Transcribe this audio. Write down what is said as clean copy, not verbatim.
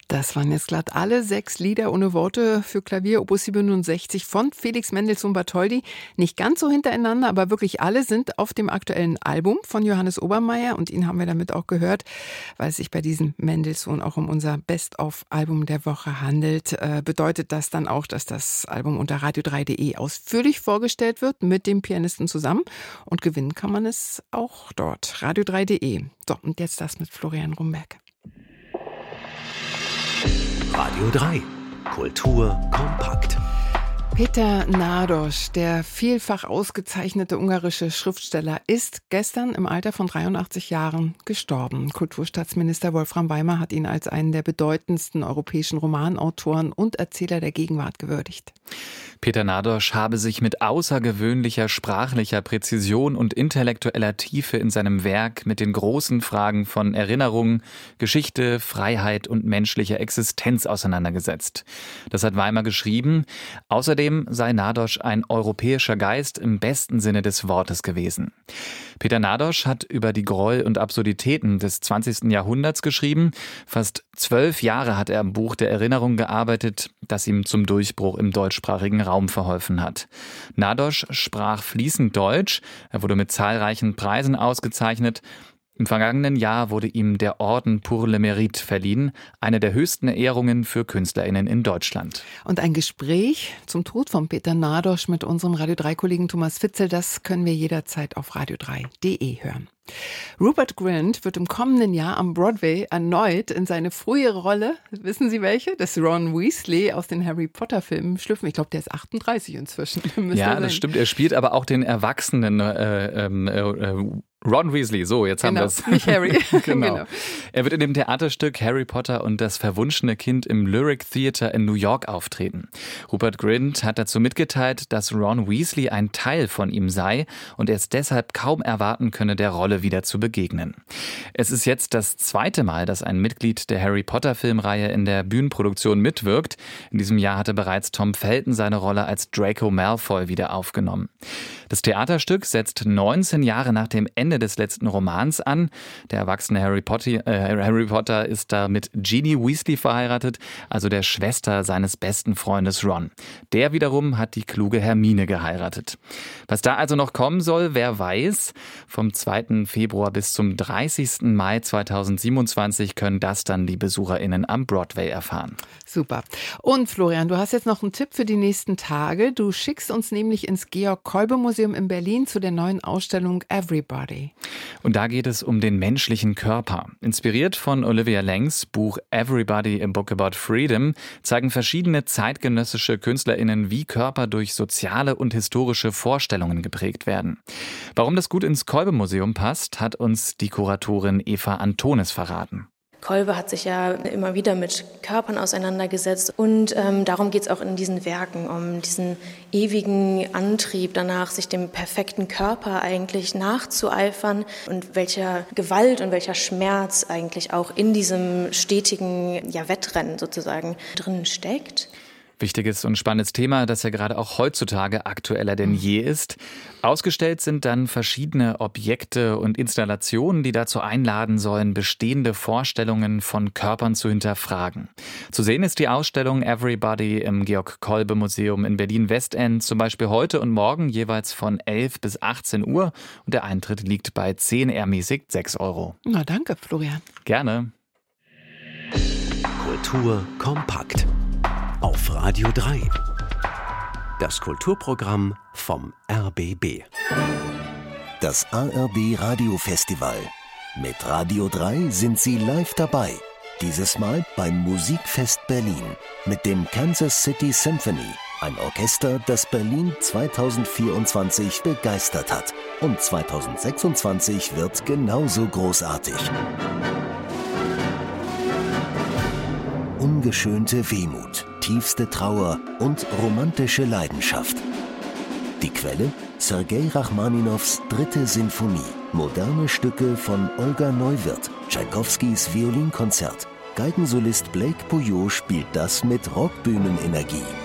Das waren jetzt glatt alle 6 Lieder ohne Worte für Klavier, Opus 67 von Felix Mendelssohn Bartholdy. Nicht ganz so hintereinander, aber wirklich alle sind auf dem aktuellen Album von Johannes Obermeier. Und ihn haben wir damit auch gehört, weil es sich bei diesem Mendelssohn auch um unser Best-of-Album der Woche handelt. Bedeutet das dann auch, dass das Album unter radio3.de ausführlich vorgestellt wird mit dem Pianisten zusammen. Und gewinnen kann man es auch dort, radio3.de. So, und jetzt das mit Florian Rumberg. Radio 3. Kultur kompakt. Peter Nádas, der vielfach ausgezeichnete ungarische Schriftsteller, ist gestern im Alter von 83 Jahren gestorben. Kulturstaatsminister Wolfram Weimer hat ihn als einen der bedeutendsten europäischen Romanautoren und Erzähler der Gegenwart gewürdigt. Peter Nádas habe sich mit außergewöhnlicher sprachlicher Präzision und intellektueller Tiefe in seinem Werk mit den großen Fragen von Erinnerung, Geschichte, Freiheit und menschlicher Existenz auseinandergesetzt. Das hat Weimer geschrieben. Außerdem sei Nádas ein europäischer Geist im besten Sinne des Wortes gewesen. Peter Nádas hat über die Gräuel und Absurditäten des 20. Jahrhunderts geschrieben. Fast 12 Jahre hat er am Buch der Erinnerung gearbeitet, das ihm zum Durchbruch im deutschsprachigen Raum verholfen hat. Nádas sprach fließend Deutsch, er wurde mit zahlreichen Preisen ausgezeichnet. Im vergangenen Jahr wurde ihm der Orden pour le Mérite verliehen, eine der höchsten Ehrungen für KünstlerInnen in Deutschland. Und ein Gespräch zum Tod von Peter Nádas mit unserem Radio3-Kollegen Thomas Fitzel, das können wir jederzeit auf radio3.de hören. Rupert Grint wird im kommenden Jahr am Broadway erneut in seine frühere Rolle, wissen Sie welche, des Ron Weasley aus den Harry Potter Filmen schlüpfen. Ich glaube, der ist 38 inzwischen. Ja, das stimmt. Er spielt aber auch den erwachsenen Ron Weasley, so, jetzt haben wir es. Nicht Harry. Genau. Er wird in dem Theaterstück Harry Potter und das verwunschene Kind im Lyric Theatre in New York auftreten. Rupert Grint hat dazu mitgeteilt, dass Ron Weasley ein Teil von ihm sei und er es deshalb kaum erwarten könne, der Rolle wieder zu begegnen. Es ist jetzt das zweite Mal, dass ein Mitglied der Harry Potter Filmreihe in der Bühnenproduktion mitwirkt. In diesem Jahr hatte bereits Tom Felton seine Rolle als Draco Malfoy wieder aufgenommen. Das Theaterstück setzt 19 Jahre nach dem Ende des letzten Romans an. Der erwachsene Harry Potter ist da mit Ginny Weasley verheiratet, also der Schwester seines besten Freundes Ron. Der wiederum hat die kluge Hermine geheiratet. Was da also noch kommen soll, wer weiß. Vom 2. Februar bis zum 30. Mai 2027 können das dann die BesucherInnen am Broadway erfahren. Super. Und Florian, du hast jetzt noch einen Tipp für die nächsten Tage. Du schickst uns nämlich ins Georg-Kolbe-Museum in Berlin zu der neuen Ausstellung Everybody. Und da geht es um den menschlichen Körper. Inspiriert von Olivia Lengs Buch Everybody, a Book About Freedom, zeigen verschiedene zeitgenössische KünstlerInnen, wie Körper durch soziale und historische Vorstellungen geprägt werden. Warum das gut ins Kolbe-Museum passt, hat uns die Kuratorin Eva Antonis verraten. Kolbe hat sich ja immer wieder mit Körpern auseinandergesetzt und darum geht es auch in diesen Werken, um diesen ewigen Antrieb danach, sich dem perfekten Körper eigentlich nachzueifern und welcher Gewalt und welcher Schmerz eigentlich auch in diesem stetigen Wettrennen sozusagen drin steckt. Wichtiges und spannendes Thema, das ja gerade auch heutzutage aktueller denn je ist. Ausgestellt sind dann verschiedene Objekte und Installationen, die dazu einladen sollen, bestehende Vorstellungen von Körpern zu hinterfragen. Zu sehen ist die Ausstellung Everybody im Georg-Kolbe-Museum in Berlin-Westend, zum Beispiel heute und morgen jeweils von 11 bis 18 Uhr. Und der Eintritt liegt bei 10 ermäßigt 6 €. Na danke, Florian. Gerne. Kultur kompakt. Auf Radio 3. Das Kulturprogramm vom RBB. Das ARB Radiofestival. Mit Radio 3 sind Sie live dabei. Dieses Mal beim Musikfest Berlin mit dem Kansas City Symphony. Ein Orchester, das Berlin 2024 begeistert hat. Und 2026 wird genauso großartig. Ungeschönte Wehmut, tiefste Trauer und romantische Leidenschaft. Die Quelle? Sergei Rachmaninows 3. Sinfonie. Moderne Stücke von Olga Neuwirth. Tschaikowskis Violinkonzert. Geigensolist Blake Pouillot spielt das mit Rockbühnenenergie.